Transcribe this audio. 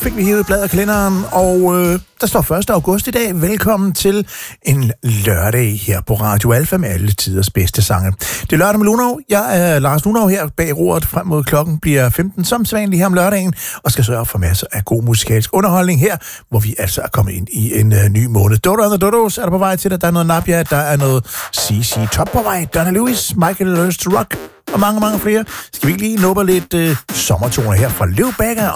fik vi hævet bladet af kalenderen, og der står 1. august i dag. Velkommen til en lørdag her på Radio Alfa med alle tiders bedste sange. Det er lørdag med Lunov. Jeg er Lars Lunov her bag roret. Frem mod klokken bliver 15 som sædvanligt her om lørdagen, og skal sørge for masser af god musikalsk underholdning her, hvor vi altså er kommet ind i en ny måned. Dodo and the Dodos er der på vej til dig. Der er noget Nadia, der er noget CC Top på vej. Donna Lewis, Michael Learns to Rock og mange, mange flere. Skal vi ikke lige nuppe lidt sommertoner her fra Løvbækker